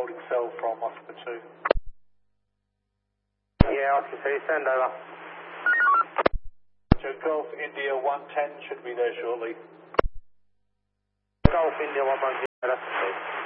holding cell from Oscar 2. Yeah, Oscar 2, send over. So Golf India 110 should be there shortly. Golf India 110, that's the